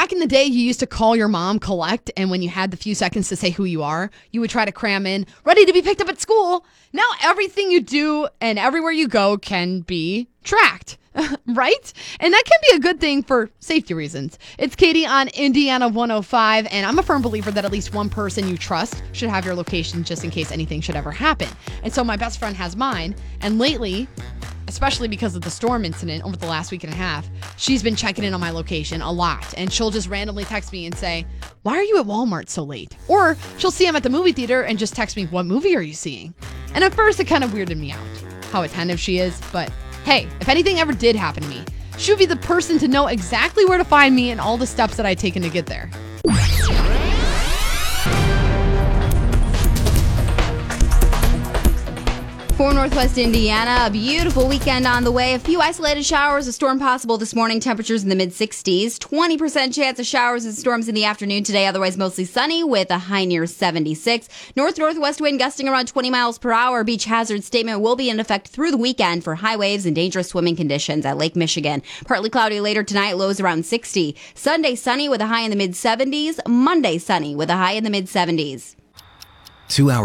back in the day, you used to call your mom, collect, and when you had the few seconds to say who you are, you would try to cram in, ready to be picked up at school. Now everything you do and everywhere you go can be tracked, right? And that can be a good thing for safety reasons. It's Katie on Indiana 105, and I'm a firm believer that at least one person you trust should have your location just in case anything should ever happen. And so my best friend has mine, and lately, especially because of the storm incident over the last week and a half, she's been checking in on my location a lot. And she'll just randomly text me and say, why are you at Walmart so late? Or she'll see I'm at the movie theater and just text me, what movie are you seeing? And at first it kind of weirded me out, how attentive she is. But hey, if anything ever did happen to me, she would be the person to know exactly where to find me and all the steps that I've taken to get there. For Northwest Indiana, a beautiful weekend on the way. A few isolated showers, a storm possible this morning. Temperatures in the mid-60s. 20% chance of showers and storms in the afternoon today. Otherwise, mostly sunny with a high near 76. North-northwest wind gusting around 20 miles per hour. Beach hazard statement will be in effect through the weekend for high waves and dangerous swimming conditions at Lake Michigan. Partly cloudy later tonight. Lows around 60. Sunday sunny with a high in the mid-70s. Monday sunny with a high in the mid-70s. 2 hours.